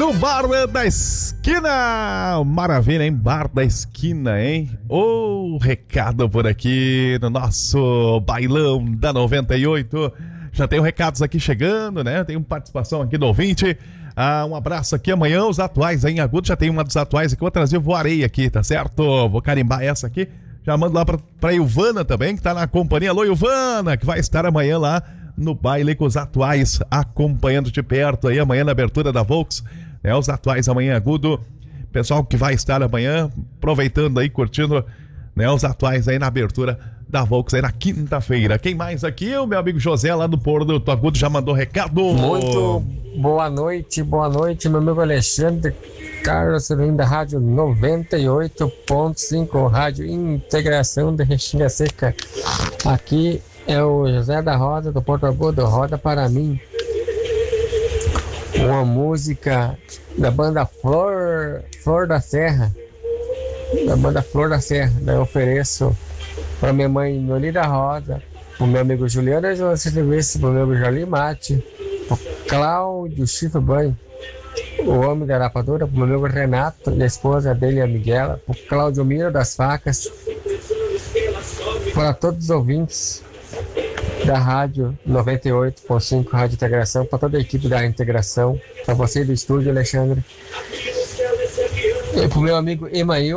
no Bar da Esquina. Maravilha, hein? Bar da Esquina, hein? Ô, recado por aqui no nosso bailão da 98. Já tem recados aqui chegando, né? Tem uma participação aqui do ouvinte. Um abraço aqui amanhã, os atuais aí em Agudo. Já tem uma dos atuais aqui, vou trazer, voarei aqui, tá certo? Vou carimbar essa aqui. Já mando lá pra Ilvana também, que tá na companhia. Alô, Ilvana, que vai estar amanhã lá no baile com os atuais, acompanhando de perto aí, amanhã na abertura da Volks, né? Os atuais amanhã Agudo, pessoal que vai estar amanhã, aproveitando aí, curtindo, né? Os atuais aí na abertura da Volks aí na quinta-feira. Quem mais aqui? O meu amigo José lá do Porto do Agudo já mandou recado. Muito boa noite, meu amigo Alexandre Carlos, da Rádio 98.5, Rádio Integração de Restinga Seca. Aqui é o José da Rosa, do Porto Agudo. Roda para mim uma música da banda Flor da Serra. Da banda Flor da Serra. Daí eu ofereço para minha mãe Nolida Rosa, pro meu amigo Juliano João Silvestre, pro meu amigo Jolim Mate, pro Cláudio Chifre Banho, o homem da rapadura, pro meu amigo Renato e a esposa dele, a Miguela, pro Cláudio Miro das Facas, para todos os ouvintes da Rádio 98.5, Rádio Integração, para toda a equipe da Integração, para você do estúdio, Alexandre, e para o meu amigo Email.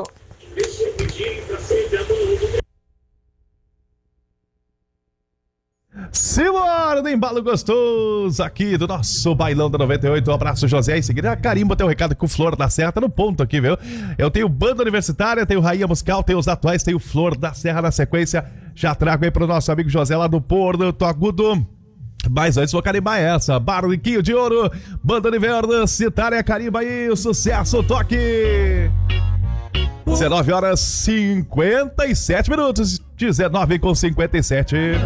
Simbora do embalo gostoso aqui do nosso bailão da 98. Um abraço, José. Em seguida, carimba teu recado com Flor da Serra. Tá no ponto aqui, viu? Eu tenho banda universitária, tenho rainha musical, tenho os atuais, tenho Flor da Serra na sequência. Já trago aí pro nosso amigo José lá do Porto Agudo. Mas antes vou carimbar essa. Barriquinho de Ouro, banda universitária, carimba aí, o sucesso, toque! 19 horas 57 minutos, 19 com 57.